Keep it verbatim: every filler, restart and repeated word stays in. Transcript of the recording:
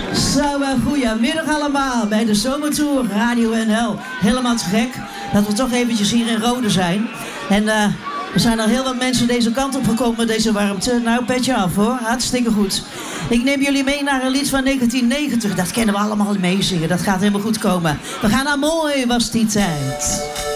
Zo, uh, goedemiddag allemaal bij de Zomertour Radio N L. Helemaal te gek dat we toch eventjes hier in Rode zijn. En uh, er zijn al heel wat mensen deze kant op gekomen met deze warmte. Nou, petje af hoor, hartstikke goed. Ik neem jullie mee naar een lied van negentien negentig. Dat kennen we allemaal meezingen, dat gaat helemaal goed komen. We gaan naar Mooi was die tijd.